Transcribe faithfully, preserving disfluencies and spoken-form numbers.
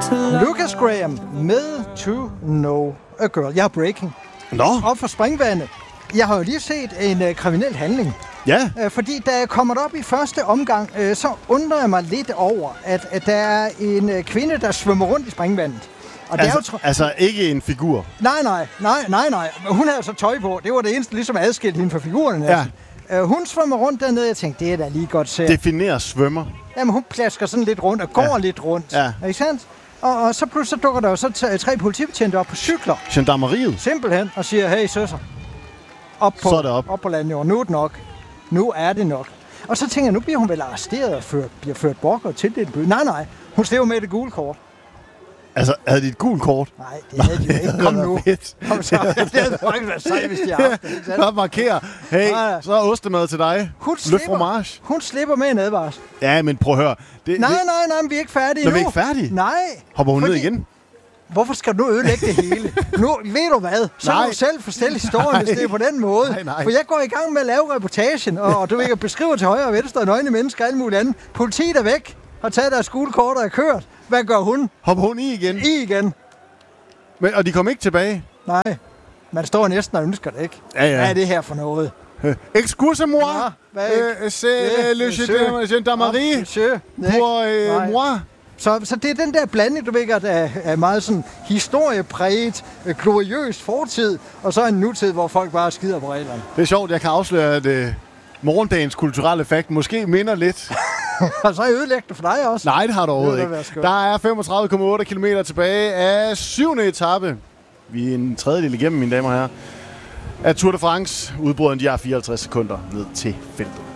Lucas Graham med To Know a Girl. Jeg har breaking. Nå. Op for springvandet. Jeg har jo lige set en uh, kriminel handling. Ja. Uh, fordi da jeg kommer op i første omgang, uh, så undrer jeg mig lidt over, at, at der er en uh, kvinde, der svømmer rundt i springvandet. Og Altså, det er jo tr- altså ikke en figur. nej, nej, nej, nej, nej. Hun havde så tøj på. Det var det eneste, ligesom adskilt hende fra figurerne. Ja. Uh, hun svømmer rundt dernede, og jeg tænkte, det er da lige godt set. Definerer svømmer. Jamen, hun plasker sådan lidt rundt og går Ja. lidt rundt. Ja. Ikke sandt? Og, og så pludselig dukker der jo så t- tre politibetjente op på cykler. Gendarmeriet. Simpelthen. Og siger, hey søster, op på, Så er det op. op på landjorden. Nu er det nok. Nu er det nok. Og så tænker jeg, nu bliver hun vel arresteret og ført, bliver ført bok og tildelt bøde. Nej, nej. Hun slipper med det gule kort. Altså, havde de et gult kort? Nej, det havde de jo ikke. Kom nu. Fedt. Kom så. Det havde faktisk været sejt, hvis de havde haft det. Ikke sandt? Bare markere. Hey, Nej, ja. så er ostemad til dig. Hun Le slipper, fromage. hun slipper med en advarsel. Ja, men prøv at høre. Det, Nej, det, nej, nej, men vi er ikke færdige Når nu. vi er ikke færdige? Nej. Hopper hun fordi- ned igen? Hvorfor skal du nu ødelægge det hele? Nu, ved du hvad? Så Nej. kan du selv fortælle historien, hvis det er på den måde. Nej, nej. For jeg går i gang med at lave reportagen, og, og du ved, beskriver til højre og venstre, nøgne mennesker og alt muligt andet. Politiet er væk, har taget deres skolekort og er kørt. Hvad gør hun? Hopper hun i igen? I igen. Men, og de kom ikke tilbage? Nej, man står næsten og ønsker det, ikke? Ja, ja. Hvad er det her for noget? Excusez-moi. Ja, hvad er- Euh, C'est le monsieur. gendarmerie Monsieur. pour euh, Nej. moi. Så, så det er den der blanding, du ved, af, af meget sådan historiepræget, øh, gloriøs fortid, og så en nutid, hvor folk bare skider på reglerne. Det er sjovt, jeg kan afsløre, at øh, morgendagens kulturelle fakt måske minder lidt. Og så er jeg ødelægget for dig også. Nej, det har du overhovedet Det ville da være ikke. skønt. Der er femogtredive komma otte kilometer tilbage af syvende etape. Vi er en tredjedel igennem, mine damer og herrer. Af Tour de France. Udbryderen, de har fireoghalvtreds sekunder ned til feltet.